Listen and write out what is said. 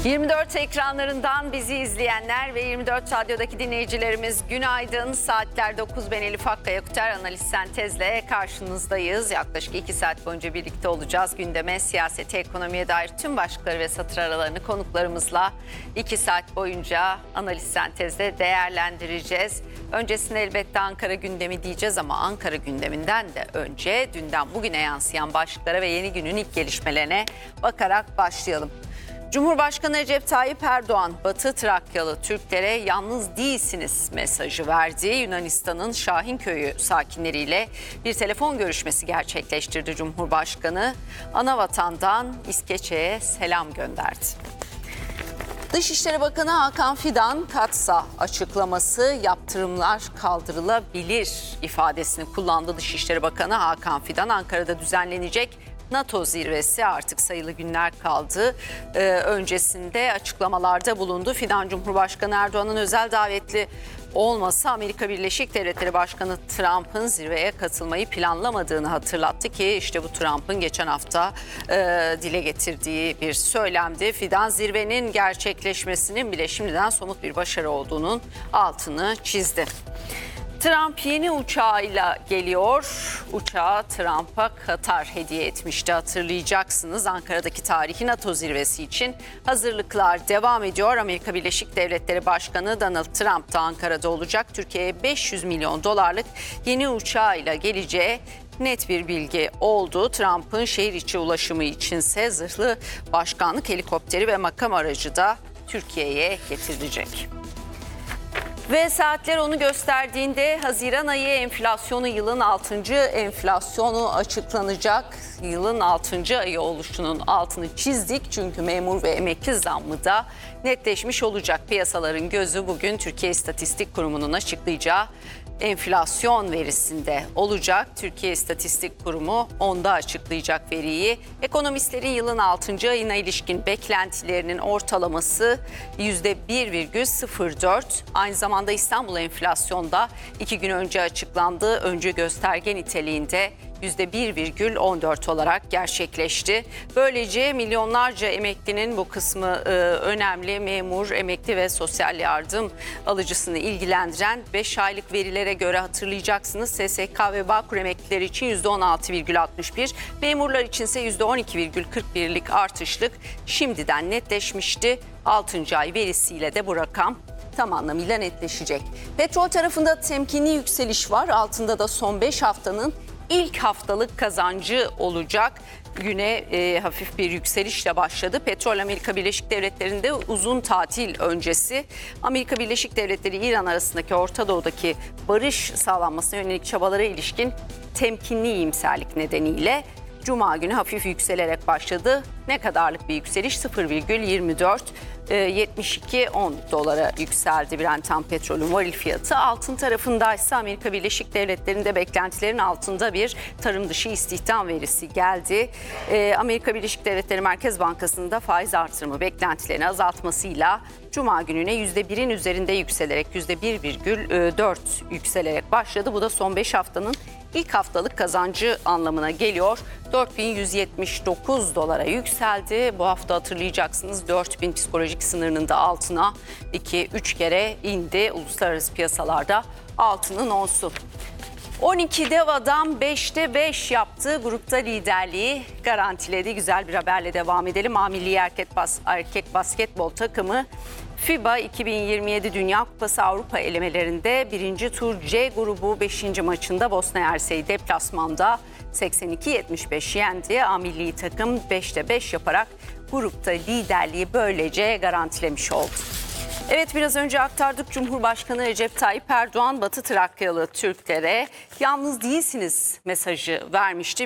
24 ekranlarından bizi izleyenler ve 24 Radyo'daki dinleyicilerimiz günaydın. Saatler 9, ben Elif Akkaya Kuter, analiz sentezle karşınızdayız. Yaklaşık 2 saat boyunca birlikte olacağız. Gündeme, siyasete, ekonomiye dair tüm başlıkları ve satır aralarını konuklarımızla 2 saat boyunca analiz sentezle değerlendireceğiz. Öncesinde elbette Ankara gündemi diyeceğiz ama Ankara gündeminden de önce dünden bugüne yansıyan başlıklara ve yeni günün ilk gelişmelerine bakarak başlayalım. Cumhurbaşkanı Recep Tayyip Erdoğan, Batı Trakyalı Türklere yalnız değilsiniz mesajı verdi. Yunanistan'ın Şahinköy'ü sakinleriyle bir telefon görüşmesi gerçekleştirdi Cumhurbaşkanı. Anavatan'dan İskeçe'ye selam gönderdi. Dışişleri Bakanı Hakan Fidan, Katsa açıklaması yaptırımlar kaldırılabilir ifadesini kullandı. Dışişleri Bakanı Hakan Fidan, Ankara'da düzenlenecek NATO zirvesi artık sayılı günler kaldı. Öncesinde açıklamalarda bulundu. Fidan, Cumhurbaşkanı Erdoğan'ın özel davetli olmasa Amerika Birleşik Devletleri Başkanı Trump'ın zirveye katılmayı planlamadığını hatırlattı ki işte bu Trump'ın geçen hafta dile getirdiği bir söylemdi. Fidan, zirvenin gerçekleşmesinin bile şimdiden somut bir başarı olduğunun altını çizdi. Trump yeni uçağıyla geliyor. Uçağı Trump'a Katar hediye etmişti, hatırlayacaksınız. Ankara'daki tarihi NATO zirvesi için hazırlıklar devam ediyor. Amerika Birleşik Devletleri Başkanı Donald Trump da Ankara'da olacak. Türkiye'ye 500 milyon dolarlık yeni uçağıyla geleceği net bir bilgi oldu. Trump'ın şehir içi ulaşımı içinse zırhlı başkanlık helikopteri ve makam aracı da Türkiye'ye getirilecek. Ve saatler onu gösterdiğinde Haziran ayı enflasyonu, yılın 6. enflasyonu açıklanacak. Yılın 6. ayı oluşunun altını çizdik çünkü memur ve emekli zammı da netleşmiş olacak. Piyasaların gözü bugün Türkiye İstatistik Kurumu'nun açıklayacağı enflasyon verisinde olacak. Türkiye İstatistik Kurumu onda açıklayacak veriyi. Ekonomistlerin yılın 6. ayına ilişkin beklentilerinin ortalaması %1,04. Aynı zamanda İstanbul enflasyonda 2 gün önce açıklandı. Öncü gösterge niteliğinde %1,14 olarak gerçekleşti. Böylece milyonlarca emeklinin, bu kısmı önemli, memur, emekli ve sosyal yardım alıcısını ilgilendiren 5 aylık verilere göre hatırlayacaksınız. SSK ve Bağkur emeklileri için %16,61, memurlar içinse %12,41'lik artışlık şimdiden netleşmişti. 6. ay verisiyle de bu rakam tam anlamıyla netleşecek. Petrol tarafında temkinli yükseliş var. Altında da son 5 haftanın İlk haftalık kazancı olacak. Güne hafif bir yükselişle başladı. Petrol, Amerika Birleşik Devletleri'nde uzun tatil öncesi Amerika Birleşik Devletleri İran arasındaki Orta Doğu'daki barış sağlanmasına yönelik çabalara ilişkin temkinli iyimserlik nedeniyle Cuma günü hafif yükselerek başladı. Ne kadarlık bir yükseliş? 0,24. 72.10 dolara yükseldi Brent tam petrolün varil fiyatı. Altın tarafındaysa Amerika Birleşik Devletleri'nde beklentilerin altında bir tarım dışı istihdam verisi geldi. Amerika Birleşik Devletleri Merkez Bankası'nda faiz artırımı beklentilerini azaltmasıyla Cuma gününe %1'in üzerinde yükselerek %1,4 yükselerek başladı. Bu da son 5 haftanın İlk haftalık kazancı anlamına geliyor. 4.179 dolara yükseldi. Bu hafta hatırlayacaksınız 4.000 psikolojik sınırının da altına 2-3 kere indi. Uluslararası piyasalarda altının onsu. 12 dev adam 5'te 5 yaptı. Grupta liderliği garantiledi. Güzel bir haberle devam edelim. Milli erkek basketbol takımı FIBA 2027 Dünya Kupası Avrupa elemelerinde 1. tur C grubu 5. maçında Bosna Hersek'i deplasmanda 82-75 yendi. Milli takım 5'te 5 yaparak grupta liderliği böylece garantilemiş oldu. Evet, biraz önce aktardık, Cumhurbaşkanı Recep Tayyip Erdoğan Batı Trakyalı Türklere yalnız değilsiniz mesajı vermişti.